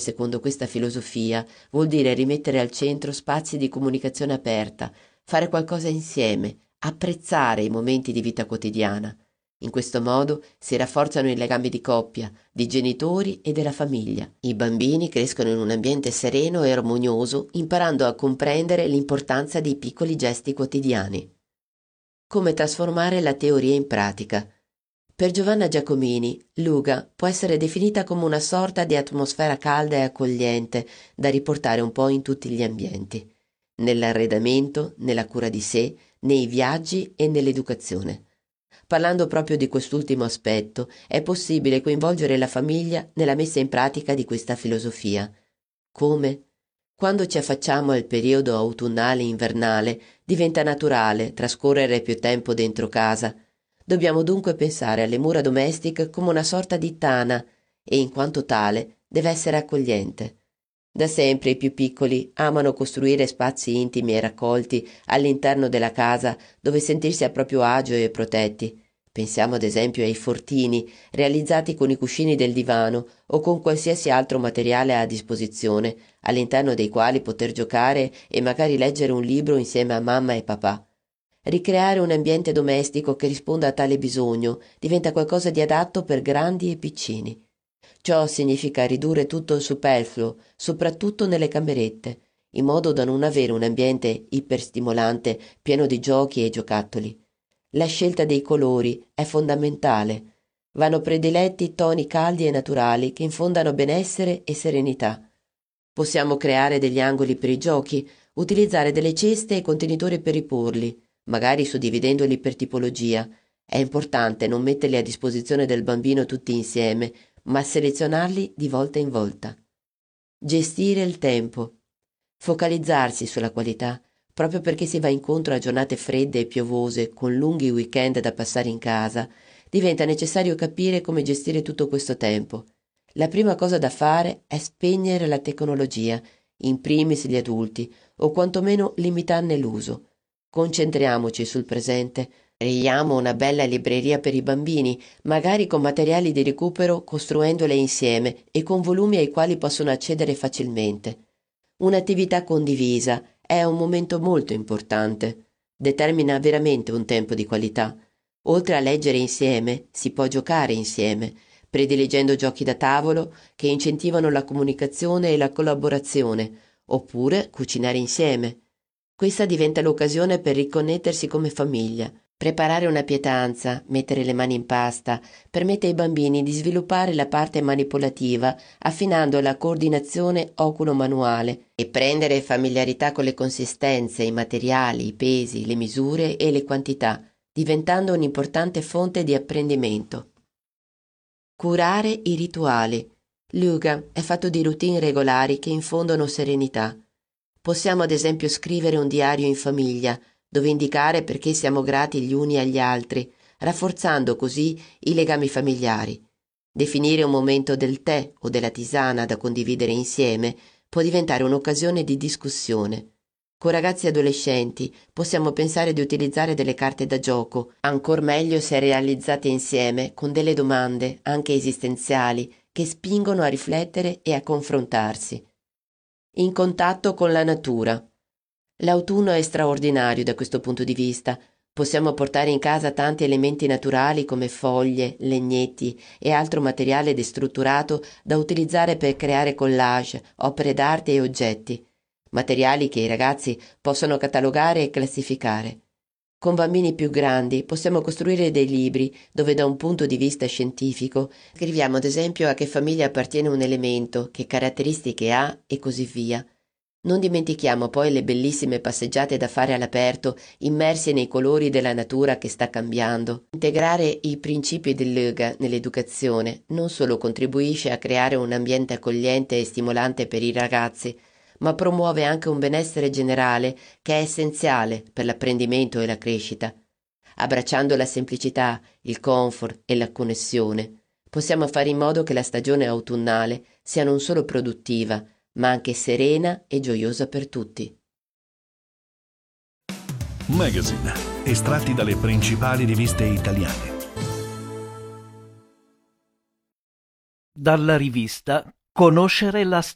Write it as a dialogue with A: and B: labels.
A: secondo questa filosofia, vuol dire rimettere al centro spazi di comunicazione aperta, fare qualcosa insieme, apprezzare i momenti di vita quotidiana. In questo modo si rafforzano i legami di coppia, di genitori e della famiglia. I bambini crescono in un ambiente sereno e armonioso, imparando a comprendere l'importanza dei piccoli gesti quotidiani. Come trasformare la teoria in pratica? Per Giovanna Giacomini, l'UGA può essere definita come una sorta di atmosfera calda e accogliente da riportare un po' in tutti gli ambienti, nell'arredamento, nella cura di sé, nei viaggi e nell'educazione. Parlando proprio di quest'ultimo aspetto, è possibile coinvolgere la famiglia nella messa in pratica di questa filosofia. Come? Quando ci affacciamo al periodo autunnale e invernale, diventa naturale trascorrere più tempo dentro casa. Dobbiamo dunque pensare alle mura domestiche come una sorta di tana e, in quanto tale, deve essere accogliente. Da sempre i più piccoli amano costruire spazi intimi e raccolti all'interno della casa dove sentirsi a proprio agio e protetti. Pensiamo ad esempio ai fortini, realizzati con i cuscini del divano o con qualsiasi altro materiale a disposizione, all'interno dei quali poter giocare e magari leggere un libro insieme a mamma e papà. Ricreare un ambiente domestico che risponda a tale bisogno diventa qualcosa di adatto per grandi e piccini. Ciò significa ridurre tutto il superfluo, soprattutto nelle camerette, in modo da non avere un ambiente iperstimolante pieno di giochi e giocattoli. La scelta dei colori è fondamentale. Vanno prediletti toni caldi e naturali che infondano benessere e serenità. Possiamo creare degli angoli per i giochi, utilizzare delle ceste e contenitori per riporli, magari suddividendoli per tipologia. È importante non metterli a disposizione del bambino tutti insieme, ma selezionarli di volta in volta. Gestire il tempo. Focalizzarsi sulla qualità, proprio perché si va incontro a giornate fredde e piovose, con lunghi weekend da passare in casa, diventa necessario capire come gestire tutto questo tempo. La prima cosa da fare è spegnere la tecnologia, in primis gli adulti, o quantomeno limitarne l'uso. Concentriamoci sul presente. Creiamo una bella libreria per i bambini, magari con materiali di recupero, costruendole insieme e con volumi ai quali possono accedere facilmente. Un'attività condivisa è un momento molto importante. Determina veramente un tempo di qualità. Oltre a leggere insieme, si può giocare insieme, prediligendo giochi da tavolo che incentivano la comunicazione e la collaborazione, oppure cucinare insieme. Questa diventa l'occasione per riconnettersi come famiglia. Preparare una pietanza, mettere le mani in pasta, permette ai bambini di sviluppare la parte manipolativa affinando la coordinazione oculo-manuale e prendere familiarità con le consistenze, i materiali, i pesi, le misure e le quantità, diventando un'importante fonte di apprendimento. Curare i rituali. L'Uga è fatto di routine regolari che infondono serenità. Possiamo ad esempio scrivere un diario in famiglia, dove indicare perché siamo grati gli uni agli altri, rafforzando così i legami familiari. Definire un momento del tè o della tisana da condividere insieme può diventare un'occasione di discussione. Con ragazzi adolescenti possiamo pensare di utilizzare delle carte da gioco, ancor meglio se realizzate insieme con delle domande, anche esistenziali, che spingono a riflettere e a confrontarsi. In contatto con la natura. L'autunno è straordinario da questo punto di vista. Possiamo portare in casa tanti elementi naturali come foglie, legnetti e altro materiale destrutturato da utilizzare per creare collage, opere d'arte e oggetti. Materiali che i ragazzi possono catalogare e classificare. Con bambini più grandi possiamo costruire dei libri dove da un punto di vista scientifico scriviamo ad esempio a che famiglia appartiene un elemento, che caratteristiche ha e così via. Non dimentichiamo poi le bellissime passeggiate da fare all'aperto, immersi nei colori della natura che sta cambiando. Integrare i principi dell'Uga nell'educazione non solo contribuisce a creare un ambiente accogliente e stimolante per i ragazzi, ma promuove anche un benessere generale che è essenziale per l'apprendimento e la crescita. Abbracciando la semplicità, il comfort e la connessione, possiamo fare in modo che la stagione autunnale sia non solo produttiva, ma anche serena e gioiosa per tutti.
B: Magazine, estratti dalle principali riviste italiane.
C: Dalla rivista Conoscere la storia.